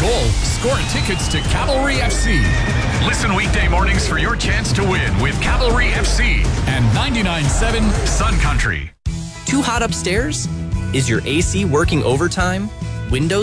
goal, score tickets to Cavalry FC. Listen weekday mornings for your chance to win with Cavalry FC and 99.7 Sun Country. Too hot upstairs? Is your AC working overtime? Windows